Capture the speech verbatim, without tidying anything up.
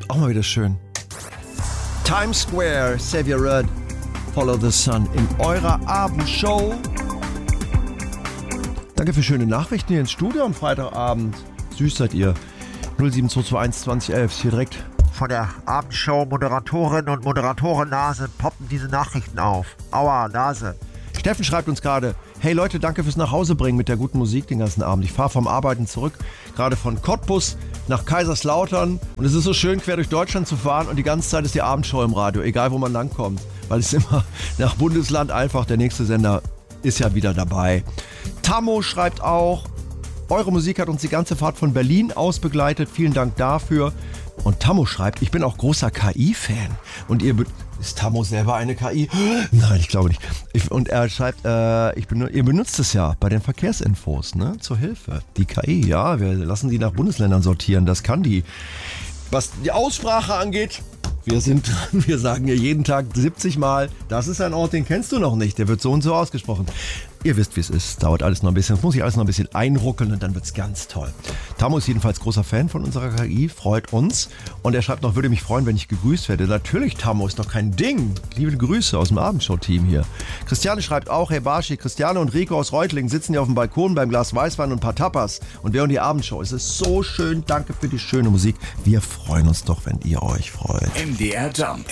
Auch mal wieder schön. Times Square, Xavier Rudd, Follow the Sun in eurer Abendshow. Danke für schöne Nachrichten hier ins Studio am Freitagabend. Süß seid ihr. null sieben zwei zwei eins zwanzig elf, hier direkt von der Abendshow Moderatorin und Moderatoren-Nase poppen diese Nachrichten auf. Aua, Nase. Steffen schreibt uns gerade, hey Leute, danke fürs Nachhausebringen mit der guten Musik den ganzen Abend. Ich fahre vom Arbeiten zurück, gerade von Cottbus nach Kaiserslautern. Und es ist so schön, quer durch Deutschland zu fahren und die ganze Zeit ist die Abendshow im Radio, egal wo man langkommt. Weil es immer nach Bundesland einfach, der nächste Sender ist ja wieder dabei. Tammo schreibt auch, eure Musik hat uns die ganze Fahrt von Berlin aus begleitet. Vielen Dank dafür. Und Tammo schreibt, ich bin auch großer K I-Fan. Und ihr... Be- ist Tammo selber eine K I? Nein, ich glaube nicht. Ich, und er schreibt, äh, ich benut- ihr benutzt es ja bei den Verkehrsinfos, ne? Zur Hilfe. Die K I, ja, wir lassen die nach Bundesländern sortieren. Das kann die. Was die Aussprache angeht, wir sind dran. Wir sagen ja jeden Tag siebzig Mal, das ist ein Ort, den kennst du noch nicht. Der wird so und so ausgesprochen. Ihr wisst, wie es ist. Dauert alles noch ein bisschen. Es muss sich alles noch ein bisschen einruckeln und dann wird es ganz toll. Tammo ist jedenfalls großer Fan von unserer K I, freut uns. Und er schreibt noch, würde mich freuen, wenn ich gegrüßt werde. Natürlich, Tammo, ist doch kein Ding. Liebe Grüße aus dem Abendshow-Team hier. Christiane schreibt auch, hey Barschi, Christiane und Rico aus Reutlingen sitzen hier auf dem Balkon beim Glas Weißwein und ein paar Tapas. Und wir hören die Abendshow. Es ist so schön. Danke für die schöne Musik. Wir freuen uns doch, wenn ihr euch freut. M D R Jump